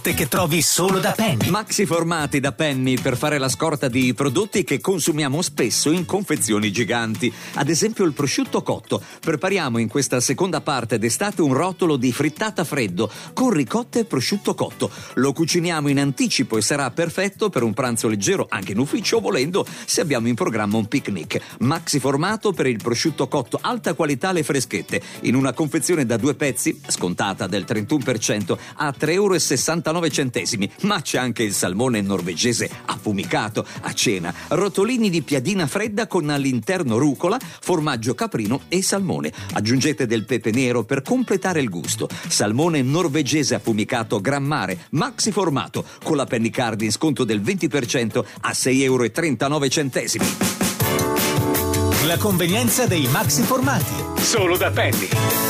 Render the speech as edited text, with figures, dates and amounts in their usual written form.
che trovi solo da Penny. Maxi formati da Penny per fare la scorta di prodotti che consumiamo spesso in confezioni giganti. Ad esempio il prosciutto cotto. Prepariamo in questa seconda parte d'estate un rotolo di frittata freddo con ricotta e prosciutto cotto. Lo cuciniamo in anticipo e sarà perfetto per un pranzo leggero, anche in ufficio o volendo se abbiamo in programma un picnic. Maxi formato per il prosciutto cotto, alta qualità alle freschette, in una confezione da 2 pezzi, scontata del 31%, a €3,69. Ma c'è anche il salmone norvegese affumicato a cena, rotolini di piadina fredda con all'interno rucola, formaggio caprino e salmone. Aggiungete del pepe nero per completare il gusto. Salmone norvegese affumicato Gran Mare, maxi formato, con la Penny Card in sconto del 20% a €6,39. La convenienza dei maxi formati. Solo da Penny.